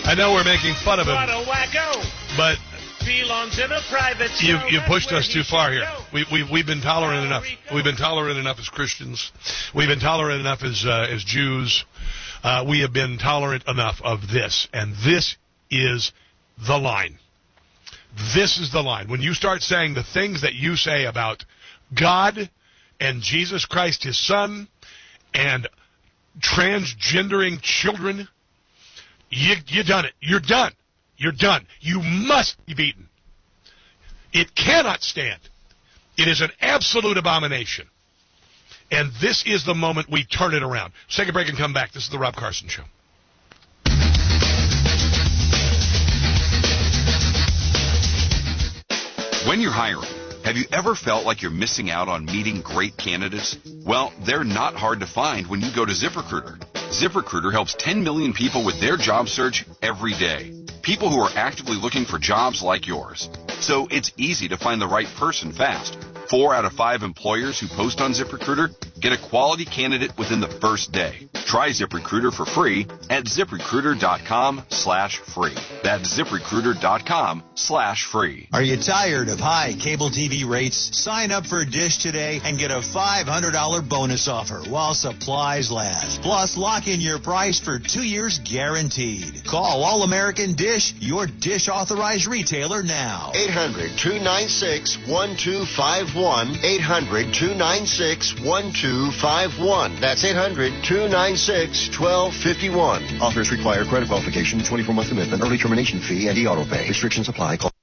I know we're making fun of him, What a wacko. but Belongs in a private you cell, pushed that's us where too far he here. should go. We've been tolerant enough. We've been tolerant enough as Christians. We've been tolerant enough as Jews. We have been tolerant enough of this, and this is the line. This is the line. When you start saying the things that you say about God and Jesus Christ, his son, and transgendering children, you done it. You're done. You're done. You must be beaten. It cannot stand. It is an absolute abomination. And this is the moment we turn it around. Let's take a break and come back. This is the Rob Carson Show. When you're hiring, have you ever felt like you're missing out on meeting great candidates? Well, they're not hard to find when you go to ZipRecruiter. ZipRecruiter helps 10 million people with their job search every day. People who are actively looking for jobs like yours. So it's easy to find the right person fast. 4 out of 5 employers who post on ZipRecruiter get a quality candidate within the first day. Try ZipRecruiter for free at ZipRecruiter.com/free. That's ZipRecruiter.com/free. Are you tired of high cable TV rates? Sign up for Dish today and get a $500 bonus offer while supplies last. Plus, lock in your price for 2 years guaranteed. Call All American Dish, your Dish authorized retailer now. 800-296-1251. 800-296-1251. That's 800-296-1251. Offers require credit qualification, 24-month commitment, early termination fee, and e-auto pay. Restrictions apply. Call